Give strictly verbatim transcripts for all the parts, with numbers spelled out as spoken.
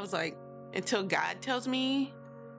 was like, until God tells me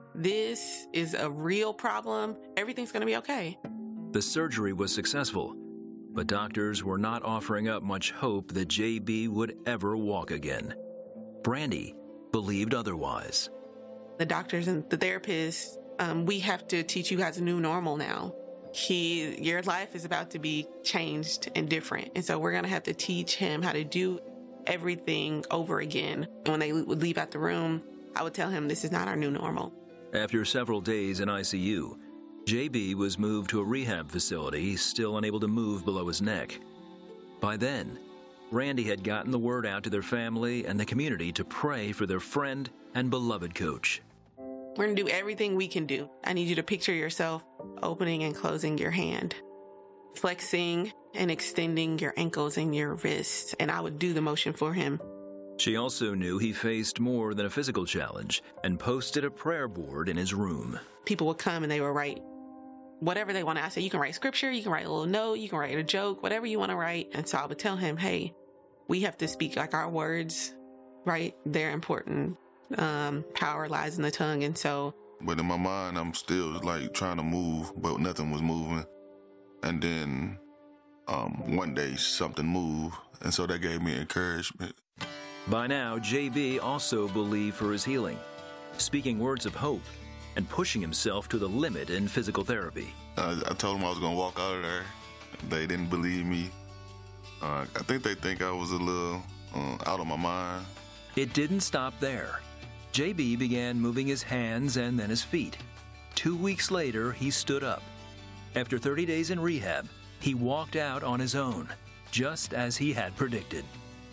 this is a real problem, everything's going to be okay. The surgery was successful, but doctors were not offering up much hope that J B would ever walk again. Brandy believed otherwise. The doctors and the therapists, um, we have to teach you guys a new normal now. He, your life is about to be changed and different. And so we're going to have to teach him how to do everything over again. When they would leave out the room, I would tell him this is not our new normal. After several days in I C U, J B was moved to a rehab facility, still unable to move below his neck. By then, Randy had gotten the word out to their family and the community to pray for their friend and beloved coach. We're going to do everything we can do. I need you to picture yourself opening and closing your hand, flexing and extending your ankles and your wrists, and I would do the motion for him. She also knew he faced more than a physical challenge and posted a prayer board in his room. People would come and they would write whatever they want to. I said, you can write scripture, you can write a little note, you can write a joke, whatever you want to write. And so I would tell him, hey, we have to speak like our words, right? They're important. Um, power lies in the tongue. And so. But in my mind, I'm still like trying to move, but nothing was moving. And then um, one day something moved. And so that gave me encouragement. By now, J B also believed for his healing, speaking words of hope and pushing himself to the limit in physical therapy. Uh, I told them I was going to walk out of there. They didn't believe me. Uh, I think they think I was a little uh, out of my mind. It didn't stop there. J B began moving his hands and then his feet. Two weeks later, he stood up. After thirty days in rehab, he walked out on his own, just as he had predicted.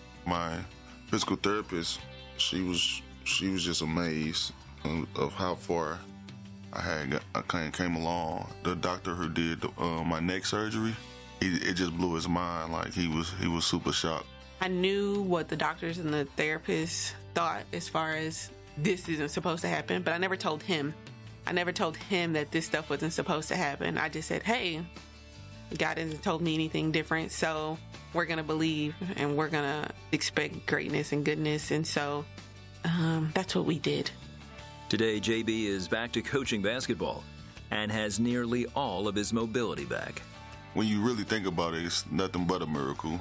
My physical therapist, she was she was just amazed of, of how far I had got, I kind of came along. The doctor who did uh, my neck surgery, he, it just blew his mind. Like he was he was super shocked. I knew what the doctors and the therapists thought as far as this isn't supposed to happen, but I never told him. I never told him that this stuff wasn't supposed to happen. I just said, hey, God hasn't told me anything different, so we're going to believe and we're going to expect greatness and goodness. And so um, that's what we did. Today, J B is back to coaching basketball and has nearly all of his mobility back. When you really think about it, it's nothing but a miracle.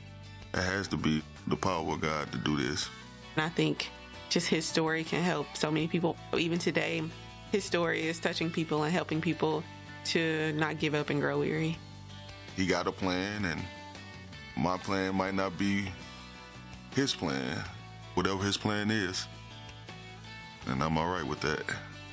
It has to be the power of God to do this. And I think just his story can help so many people. Even today, his story is touching people and helping people to not give up and grow weary. He got a plan, and my plan might not be his plan, whatever his plan is. And I'm all right with that.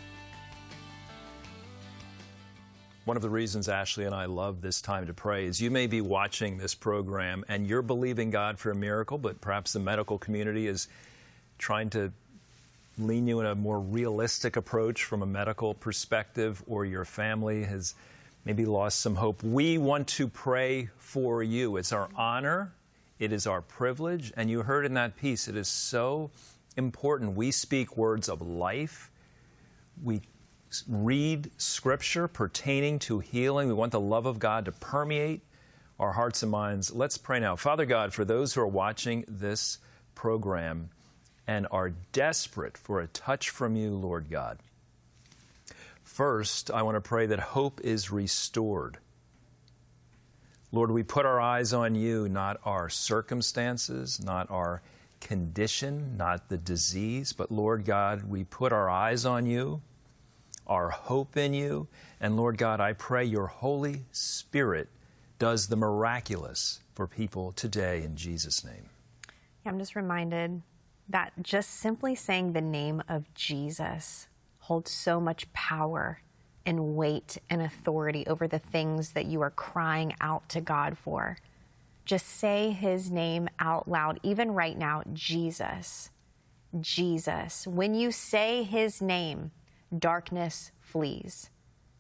One of the reasons Ashley and I love this time to pray is you may be watching this program and you're believing God for a miracle, but perhaps the medical community is trying to lean you in a more realistic approach from a medical perspective, or your family has maybe lost some hope. We want to pray for you. It's our honor. It is our privilege. And you heard in that piece, it is so important. We speak words of life. We read Scripture pertaining to healing. We want the love of God to permeate our hearts and minds. Let's pray now. Father God, for those who are watching this program and are desperate for a touch from you, Lord God, first, I want to pray that hope is restored. Lord, we put our eyes on you, not our circumstances, not our condition, not the disease, but Lord God, we put our eyes on you, our hope in you, and Lord God, I pray your Holy Spirit does the miraculous for people today in Jesus' name. I'm just reminded that just simply saying the name of Jesus holds so much power and weight and authority over the things that you are crying out to God for. Just say his name out loud, even right now, Jesus, Jesus. When you say his name, darkness flees.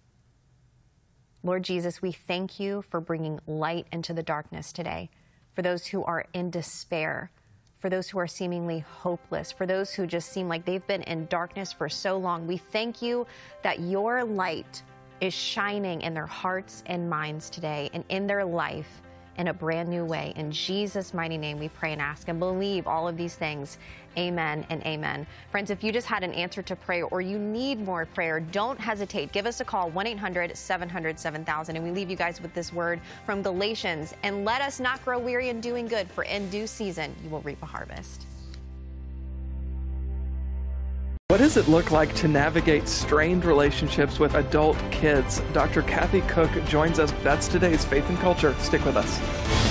Lord Jesus, we thank you for bringing light into the darkness today, for those who are in despair, for those who are seemingly hopeless, for those who just seem like they've been in darkness for so long. We thank you that your light is shining in their hearts and minds today and in their life. in a brand new way. In Jesus' mighty name, we pray and ask and believe all of these things. Amen and amen. Friends, if you just had an answer to prayer or you need more prayer, don't hesitate. Give us a call, one eight hundred seven hundred seven thousand. And we leave you guys with this word from Galatians. And let us not grow weary in doing good, for in due season you will reap a harvest. What does it look like to navigate strained relationships with adult kids? Doctor Kathy Cook joins us. That's today's Faith and Culture. Stick with us.